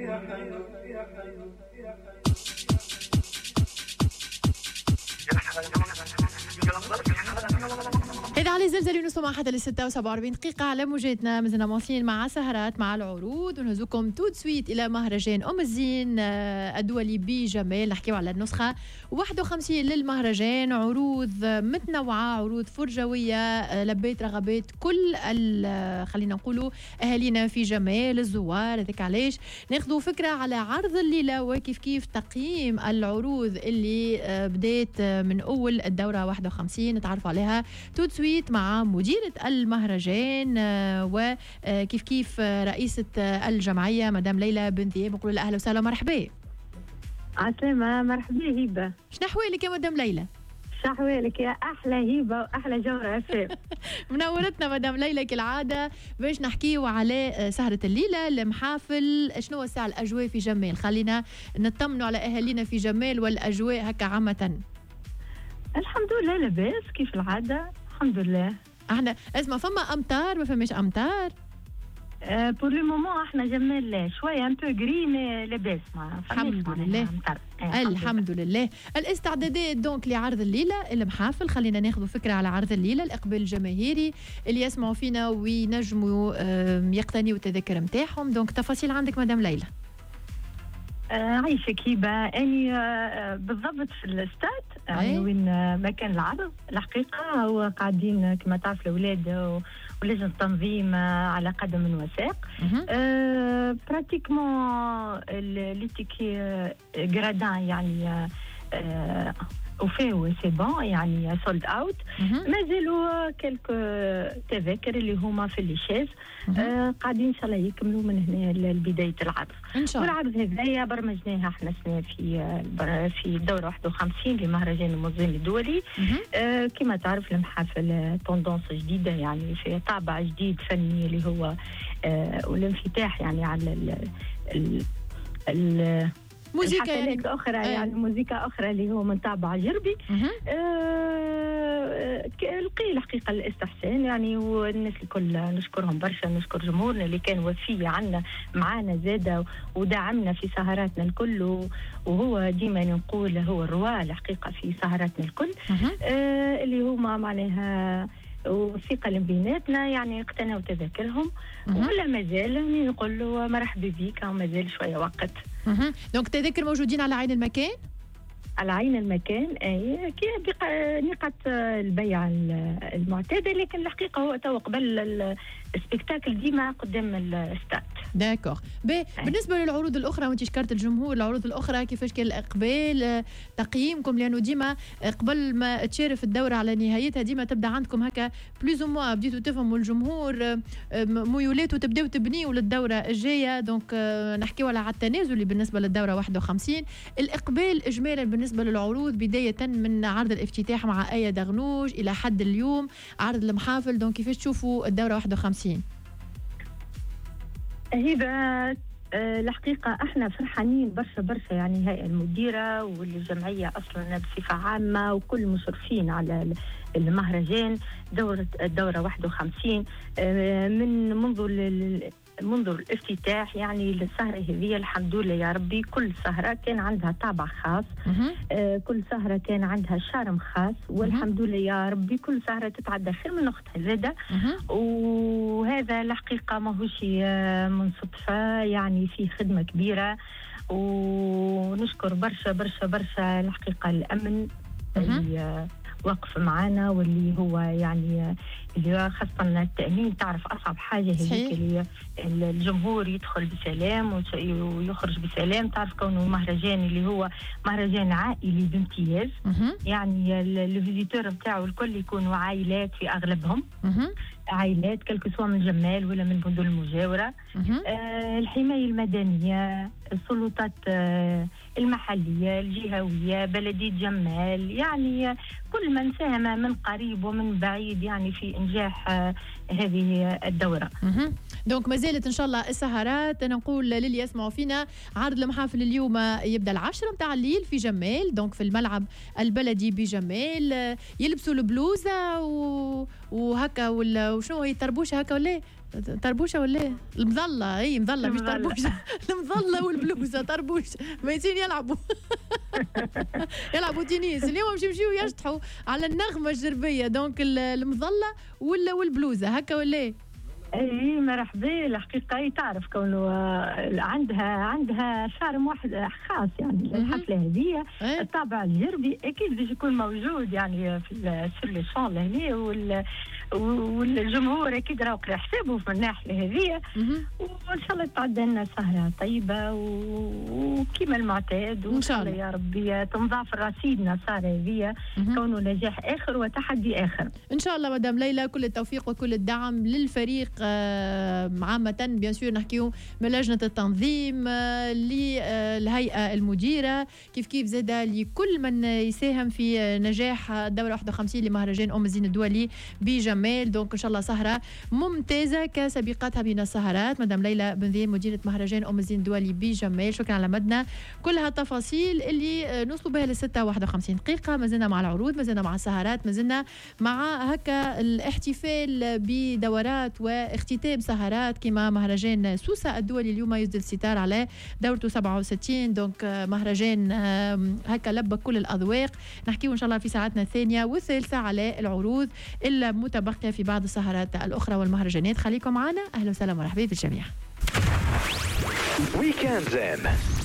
إذا علي زلزال نسمع حتى ل 46 دقيقة على موجاتنا. مازلنا مواصلين مع سهرات مع العروض، ونهزوكم توت سويت إلى مهرجان أم الزين الدولي بجمال. نحكيو على النسخة 51 للمهرجان. عروض متنوعة، عروض فرجوية لبيت رغبات كل خلينا نقولوا أهالينا في جمال، الزوار. هذاك علاش ناخذوا فكرة على عرض الليلة وكيف كيف تقييم العروض اللي بدات من أول الدورة 51. نتعرف عليها توت سويت مع مديرة المهرجان وكيف كيف رئيسة الجمعية مدام ليلى بن ذياب. نقول لها أهلا وسهلا ومرحبا. عسلامة، مرحبا هبة. شنو أحوالك يا مدام ليلى؟ شحوالك يا أحلى هبة وأحلى جورة أفام. منورتنا مدام ليلى كالعادة باش نحكيو على سهرة الليلة المحافل. شنو هو الساعة الأجواء في جمال؟ خلينا نطمنوا على أهالينا في جمال والأجواء هكا عامة. الحمد لله لاباس كيف العادة، الحمد لله. احنا اسمع، فما أمطار ما فماش أمطار؟ بور لو مومون احنا جمال شويه ان بو غري مي لاباس. الحمد لله. الحمد لله. الاستعدادات دونك لعرض الليله المحافل. خلينا ناخذ فكره على عرض الليله، الاقبال الجماهيري اللي يسمعوا فينا وينجموا يقتنيوا التذاكر نتاعهم. دونك تفاصيل عندك مدام ليلى. عايشك هبه. اني بالضبط في الاستاد يعني وين مكان العرض. الحقيقه هو قاعدين كما تعرف الاولاد ولجنة التنظيم على قدم وساق. براتيكمون ليتيكي غرادان يعني وفاو سي بون يعني سولد اوت. مازالوا كلكو تذاكر اللي هما في الليشاز قاعدين ان شاء الله يكملوا من هنا لبدايه العرض. والعرض هذايا برمجناها احنا سنه في الدوره 51 لمهرجان الموزين الدولي. كما تعرف المحافل توندونس جديده يعني في طابع جديد فني اللي هو والانفتاح يعني على موسيقى يعني أخرى يعني موسيقى أخرى اللي هو من طابع جربي. لقي الحقيقة الاستحسان يعني، والناس الكل نشكرهم برشا. نشكر جمهورنا اللي كان وفي عنا معانا زادة ودعمنا في سهراتنا الكل، وهو ديما نقول هو الرواة الحقيقة في سهراتنا الكل. اللي هما معناها وثقة بيناتنا يعني اقتنوا تذاكرهم ولا مازال نقول له مرحبا بك ومازال شوية وقت. دونك تذاكر موجودين على عين المكان؟ على عين المكان اي نقاط البيع المعتاده، لكن الحقيقه هو تو قبل السبيكتاكل ديما قدام الاستاد. داكوغ. بالنسبه للعروض الاخرى وانت شكرت الجمهور، العروض الاخرى كيفاش كان الاقبال تقييمكم؟ لانه ديما قبل ما تشارف الدوره على نهايتها ديما تبدا عندكم هكا بلوز او موا بديتوا تفهموا الجمهور ميولات وتبداو تبنيوا للدوره الجايه. دونك نحكيو على التنازل بالنسبه للدوره 51. الاقبال اجمالا بالنسبه للعروض بدايه من عرض الافتتاح مع آية دغنوج الى حد اليوم عرض المحافل. دونك كيفاش تشوفوا الدوره 51؟ هبه الحقيقة احنا فرحانين برشا يعني الهيئة المديرة والجمعية اصلا بصفة عامة وكل المشرفين على المهرجان الدورة 51 منذ الافتتاح. يعني السهرة هذه الحمد لله يا ربي كل سهرة كان عندها طابع خاص. كل سهرة كان عندها شارم خاص، والحمد لله يا ربي كل سهرة تتعدى خير من أختها زادة. وهذا الحقيقة ماهوش من صدفة، يعني في خدمة كبيرة. ونشكر برشا الحقيقة الأمن اللي وقف معنا، واللي هو يعني اللي خاصة التأمين. تعرف أصعب حاجة هذيك اللي الجمهور يدخل بسلام ويخرج بسلام. تعرف كونه مهرجان اللي هو مهرجان عائلي بامتياز. يعني الفيزيتور بتاعه الكل يكونوا عائلات في أغلبهم. عائلات كل سواء من جمال ولا من المدن المجاورة. الحماية المدنية، السلطات المحلية الجهوية، بلدية جمال، يعني كل من ساهم من قريب ومن بعيد يعني في إنجاح هذه الدورة. دونك ما زالت إن شاء الله السهرات. أنا نقول للي يسمعوا فينا عرض المحافل اليوم يبدأ 10 متاع الليل في جمال، دونك في الملعب البلدي بجمال. يلبسوا البلوزة وهكا وشنو هي طربوشة هكا ولا طربوشه ولا ايه؟ المظله، اي مظله مش طربوشه. المظله والبلوزه طربوشه ميتين يلعبوا. يلعبوا تنس اليوم، يمشيو يشطحوا على النغمه الجربيه. دونك المظله والبلوزه هكا ولا ايه؟ اي مرحبا. الحقيقه تعرف كونه عندها شارم واحد خاص يعني الحفله هذه. الطابع الجربي اكيد باش يكون موجود يعني في لي شون هنا، والجمهور اكيد راهو قرا حسابه في الناحيه هذه. وان شاء الله تعدى لنا سهره طيبه وكما المعتاد، وان شاء الله يا ربي تنضاف رصيدنا سهره هذه كونه نجاح اخر وتحدي اخر ان شاء الله. مدام ليلى كل التوفيق وكل الدعم للفريق عامة. بيان سور نحكيو من لجنة التنظيم للهيئة المديرة، كيف زادا لكل من يساهم في نجاح الدورة 51 لمهرجان أم الزين الدولي بجمال. دونك إن شاء الله سهرة ممتازة كسابقتها بين السهرات. مدام ليلى بن ذي مديرة مهرجان أم الزين الدولي بجمال، شكرا على مدنا كلها التفاصيل اللي نوصلوا بها للستة 51 دقيقة. مازلنا مع العروض، مازلنا مع السهرات، مازلنا مع هكا الاحتفال بدورات واختتام سهرات كما مهرجان سوسة الدولي اليوم يسدل الستار على دورته 67. دونك مهرجان هكا لبى كل الأذواق. نحكيه إن شاء الله في ساعتنا الثانية والثالثة على العروض المتبقية في بعض السهرات الأخرى والمهرجانات. خليكم معنا، أهلا وسهلا ومرحبا بالجميع. ويكند زين.